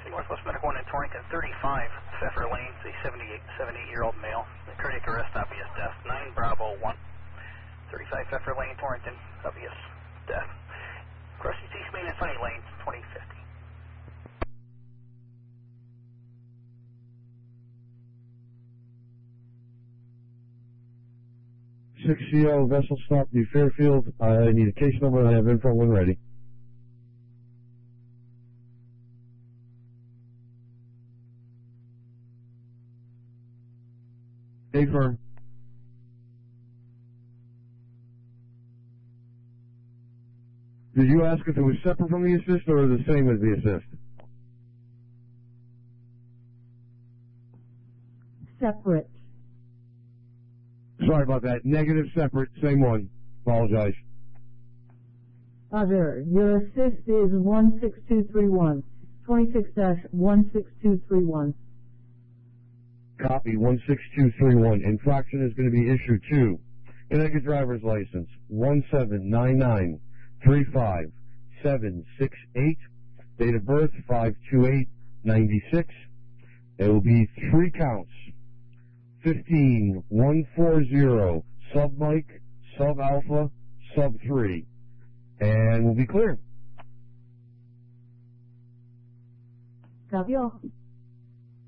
Northwest Medical 1 in Torrington, 35 Pfeffer Lane, a 78-year-old male. The cardiac arrest, obvious death. 9 Bravo 1. 35 Pfeffer Lane, Torrington, obvious death. Crossing East Main and Sunny Lane, 2050. CO vessel stop New Fairfield. I need a case number and I have info when ready. Hey, firm. Did you ask if it was separate from the assist or the same as the assist? Separate. Sorry about that. Negative, separate, same one. Apologize. Roger. Your assist is 16231. 26-16231. Copy, 16231. Infraction is going to be issue 2. Connecticut driver's license, 179935768. Date of birth, 5/28/96. It will be 3 counts. 15140, sub-mic, sub-alpha, sub-3. And we'll be clear. Copy all.